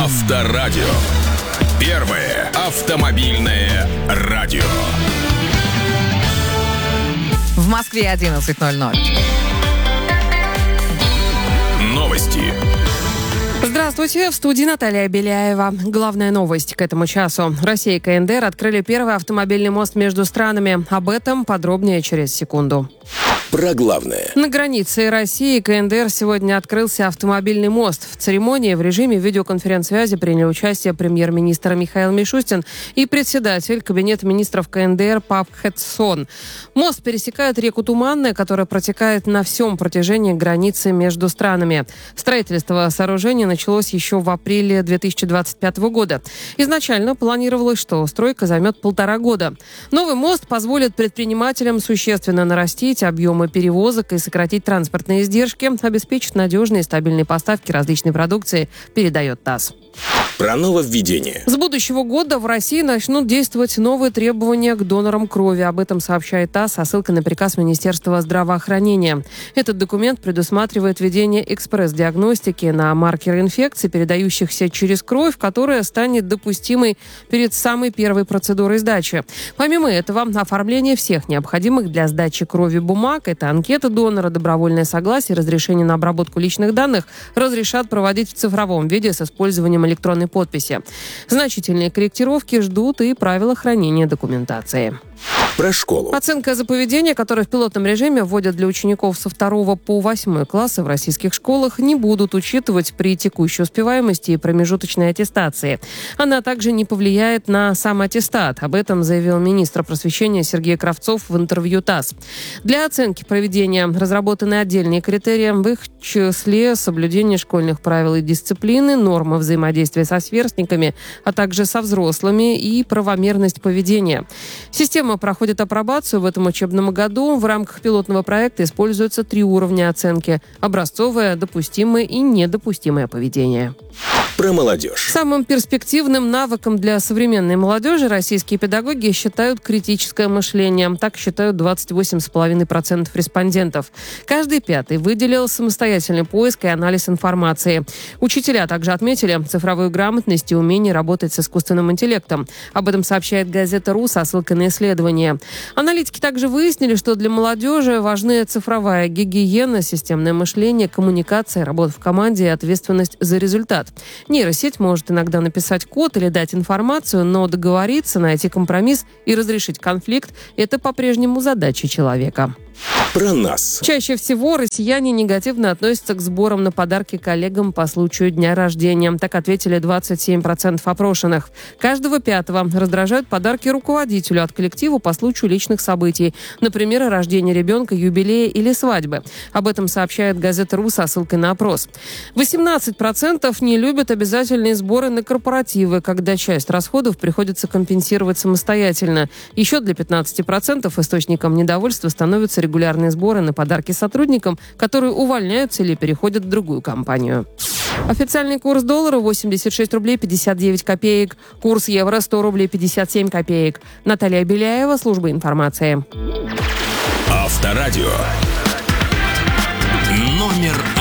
Авторадио. Первое автомобильное радио. В Москве 11:00. Новости. Здравствуйте, в студии Наталья Беляева. Главная новость к этому часу. Россия и КНДР открыли первый автомобильный мост между странами. Об этом подробнее через секунду. Про главное. На границе России и КНДР сегодня открылся автомобильный мост. В церемонии в режиме видеоконференц-связи приняли участие премьер-министр Михаил Мишустин и председатель Кабинета министров КНДР Пак Хэт Сон. Мост пересекает реку Туманная, которая протекает на всем протяжении границы между странами. Строительство сооружения началось еще в апреле 2025 года. Изначально планировалось, что стройка займет 1,5 года. Новый мост позволит предпринимателям существенно нарастить объемы перевозок и сократить транспортные издержки, обеспечит надежные и стабильные поставки различной продукции, передает ТАСС. Про нововведение. С будущего года в России начнут действовать новые требования к донорам крови. Об этом сообщает ТАСС со ссылкой на приказ Министерства здравоохранения. Этот документ предусматривает введение экспресс-диагностики на маркеры инфекций, передающихся через кровь, которая станет допустимой перед самой первой процедурой сдачи. Помимо этого, оформление всех необходимых для сдачи крови бумаг, это анкета донора, добровольное согласие, разрешение на обработку личных данных, разрешат проводить в цифровом виде с использованием электронной подписи. Значительные корректировки ждут и правила хранения документации. Про школу. Оценка за поведение, которую в пилотном режиме вводят для учеников со 2 по 8 классы в российских школах, не будут учитывать при текущей успеваемости и промежуточной аттестации. Она также не повлияет на самоаттестат. Об этом заявил министр просвещения Сергей Кравцов в интервью ТАСС. Для оценки проведения разработаны отдельные критерии, в их числе соблюдение школьных правил и дисциплины, нормы взаимодействия со сверстниками, а также со взрослыми и правомерность поведения. Система проходит апробацию в этом учебном году. В рамках пилотного проекта используются 3 уровня оценки: образцовое, допустимое и недопустимое поведение. Про молодежь. Самым перспективным навыком для современной молодежи российские педагоги считают критическое мышление. Так считают 28,5% респондентов. Каждый 5-й выделил самостоятельный поиск и анализ информации. Учителя также отметили цифровую грамотность и умение работать с искусственным интеллектом. Об этом сообщает газета РУ со ссылкой на исследование. Аналитики также выяснили, что для молодежи важны цифровая гигиена, системное мышление, коммуникация, работа в команде и ответственность за результат. Нейросеть может иногда написать код или дать информацию, но договориться, найти компромисс и разрешить конфликт – это по-прежнему задача человека. Про нас. Чаще всего россияне негативно относятся к сборам на подарки коллегам по случаю дня рождения. Так ответили 27% опрошенных. Каждого 5-го раздражают подарки руководителю от коллектива по случаю личных событий. Например, рождения ребенка, юбилея или свадьбы. Об этом сообщает газета РУ со ссылкой на опрос. 18% не любят обязательные сборы на корпоративы, когда часть расходов приходится компенсировать самостоятельно. Еще для 15% источником недовольства становятся регулярные сборы на подарки сотрудникам, которые увольняются или переходят в другую компанию. Официальный курс доллара 86 рублей 59 копеек. Курс евро 100 рублей 57 копеек. Наталья Беляева, служба информации. Авторадио. Номер